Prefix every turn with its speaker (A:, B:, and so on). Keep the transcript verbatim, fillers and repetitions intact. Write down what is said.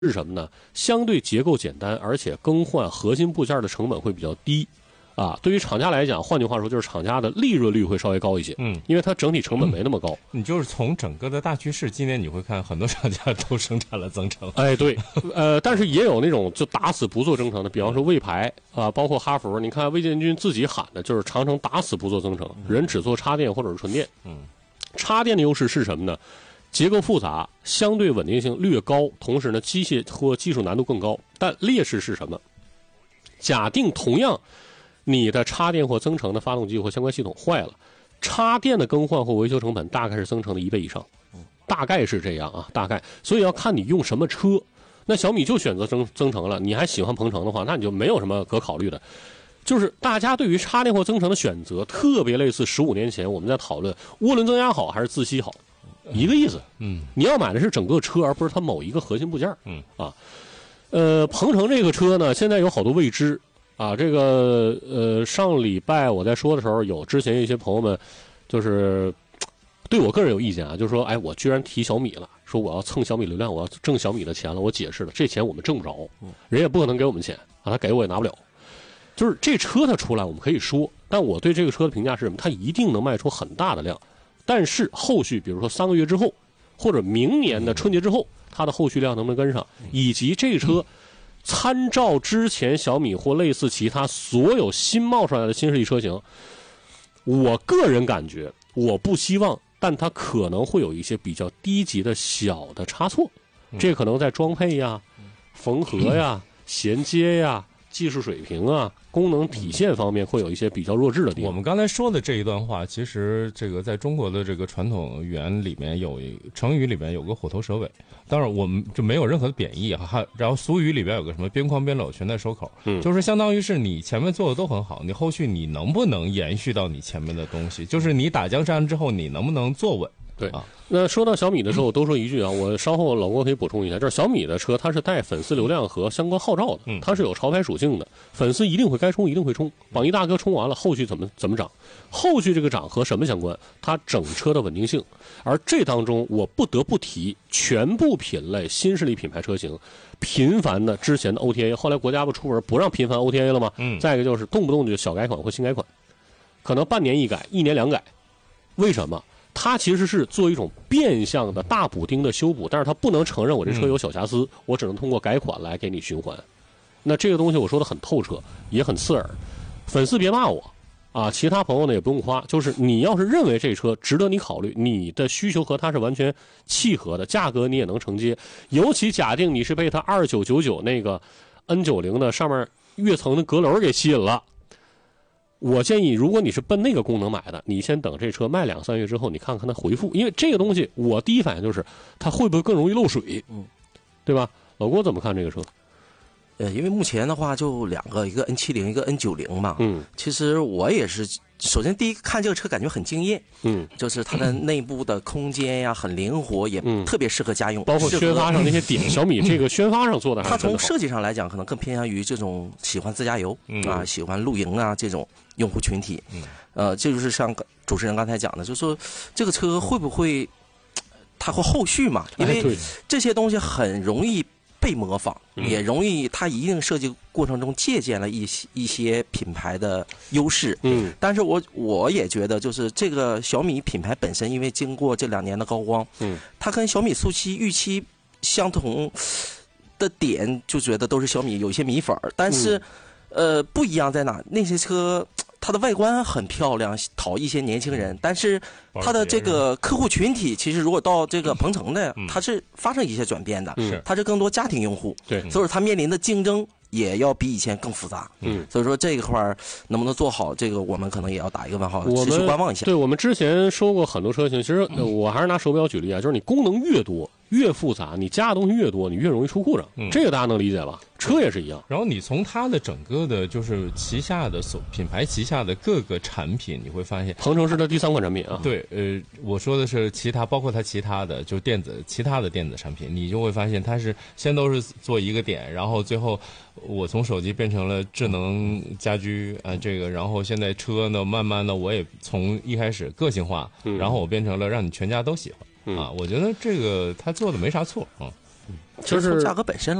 A: 是什么呢？相对结构简单，而且更换核心部件的成本会比较低。啊，对于厂家来讲，换句话说，就是厂家的利润率会稍微高一些，嗯，因为它整体成本没那么高。
B: 嗯、你就是从整个的大趋势，今年你会看很多厂家都生产了增程。
A: 哎，对，呃，但是也有那种就打死不做增程的，比方说魏牌啊、呃，包括哈弗，你看魏建军自己喊的就是长城打死不做增程，人只做插电或者是纯电。嗯，插电的优势是什么呢？结构复杂，相对稳定性略高，同时呢，机械或技术难度更高。但劣势是什么？假定同样。你的插电或增程的发动机或相关系统坏了，插电的更换或维修成本大概是增程的一倍以上，大概是这样啊，大概。所以要看你用什么车。那小米就选择增增程了，你还喜欢鹏程的话，那你就没有什么可考虑的。就是大家对于插电或增程的选择，特别类似十五年前我们在讨论涡轮增压好还是自吸好，一个意思。嗯，你要买的是整个车，而不是它某一个核心部件。嗯啊，呃，鹏程这个车呢，现在有好多未知。啊，这个呃，上礼拜我在说的时候，有之前一些朋友们，就是对我个人有意见啊，就是说，哎，我居然提小米了，说我要蹭小米流量，我要挣小米的钱了。我解释了，这钱我们挣不着，人也不可能给我们钱啊，他给我也拿不了。就是这车它出来，我们可以说，但我对这个车的评价是什么？它一定能卖出很大的量，但是后续，比如说三个月之后，或者明年的春节之后，它的后续量能不能跟上，以及这车。嗯参照之前小米或类似其他所有新冒出来的新势力车型，我个人感觉我不希望，但它可能会有一些比较低级的小的差错，这可能在装配呀、缝合呀、衔接呀、技术水平啊、功能体现方面会有一些比较弱智的地方。
B: 我们刚才说的这一段话，其实这个在中国的这个传统语言里面有成语里面有个虎头蛇尾，当然我们就没有任何的贬义哈。然后俗语里边有个什么边框边篓全在收口，嗯，就是相当于是你前面做的都很好，你后续你能不能延续到你前面的东西，就是你打江山之后你能不能坐稳。
A: 对啊，那说到小米的时候，我多说一句啊，我稍后老郭可以补充一下，就是小米的车它是带粉丝流量和相关号召的，它是有潮牌属性的，粉丝一定会该冲一定会冲，榜一大哥冲完了，后续怎么怎么涨，后续这个涨和什么相关？它整车的稳定性，而这当中我不得不提全部品类新势力品牌车型频繁的之前的 O T A， 后来国家不出文不让频繁 O T A 了吗？嗯，再一个就是动不动就小改款或新改款，可能半年一改，一年两改，为什么？它其实是做一种变相的大补丁的修补，但是它不能承认我这车有小瑕疵，嗯、我只能通过改款来给你循环。那这个东西我说的很透彻，也很刺耳，粉丝别骂我啊，其他朋友呢也不用夸，就是你要是认为这车值得你考虑，你的需求和它是完全契合的，价格你也能承接，尤其假定你是被它二九九九那个 N 九十 的上面跃层的阁楼给吸引了。我建议，如果你是奔那个功能买的，你先等这车卖两三月之后，你看看它回复，因为这个东西，我第一反应就是它会不会更容易漏水，嗯，对吧？老郭怎么看这个车？
C: 呃，因为目前的话就两个，一个 N 七十，一个 N 九十 嘛，嗯，其实我也是，首先第一看这个车感觉很惊艳，嗯，就是它的内部的空间呀很灵活，也特别适合家用，
A: 包括宣发上那些点，小米这个宣发上做的还是
C: 它从设计上来讲，可能更偏向于这种喜欢自驾游、嗯、啊，喜欢露营啊这种用户群体，嗯，呃，这就是像主持人刚才讲的，就是说这个车会不会它会后续嘛？因为这些东西很容易被模仿，也容易它一定设计过程中借鉴了一些一些品牌的优势。嗯，但是我我也觉得，就是这个小米品牌本身，因为经过这两年的高光，嗯，它跟小米速七预期相同的点，就觉得都是小米有一些米粉儿，但是、嗯、呃不一样在哪？那些车。它的外观很漂亮，讨一些年轻人，但是它的这个客户群体，其实如果到这个鹏程的，它是发生一些转变的，嗯、它是更多家庭用户，对，所以说它面临的竞争也要比以前更复杂，嗯，所以说这一块能不能做好，这个我们可能也要打一个问号，持续观望一下。
A: 对，我们之前说过很多车型，其实我还是拿手表举例啊，就是你功能越多越复杂，你加的东西越多，你越容易出故障，嗯、这个大家能理解吧？车也是一样。
B: 然后你从它的整个的，就是旗下的所品牌旗下的各个产品，你会发现，
A: 鹏程是它第三款产品啊。
B: 对，呃，我说的是其他，包括它其他的，就电子其他的电子产品，你就会发现它是先都是做一个点，然后最后我从手机变成了智能家居啊、呃，这个，然后现在车呢，慢慢的我也从一开始个性化，嗯、然后我变成了让你全家都喜欢、嗯、啊，我觉得这个他做的没啥错啊。
C: 其实从价格本身